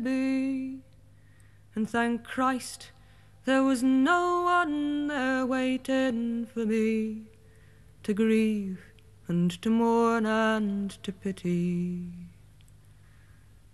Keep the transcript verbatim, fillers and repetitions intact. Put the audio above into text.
be. And thank Christ there was no one there waiting for me, to grieve and to mourn and to pity.